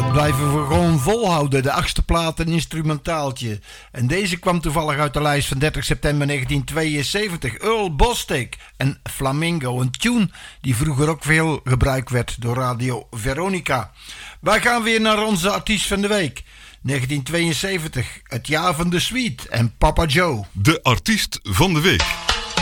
Blijven we gewoon volhouden. De 8e plaat, een instrumentaaltje. En deze kwam toevallig uit de lijst van 30 september 1972. Earl Bostic en Flamingo. Een tune die vroeger ook veel gebruikt werd door Radio Veronica. Wij gaan weer naar onze artiest van de week. 1972, het jaar van de Sweet en Papa Joe. De artiest van de week.